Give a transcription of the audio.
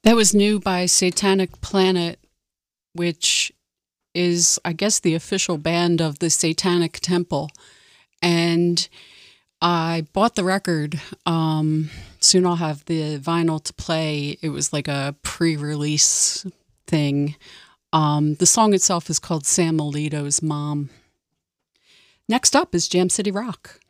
That was new by Satanic Planet, which is, I guess, the official band of the Satanic Temple. And I bought the record. Soon I'll have the vinyl to play. It was like a pre-release thing. The song itself is called Sam Alito's Mom. Next up is Jam City Rock.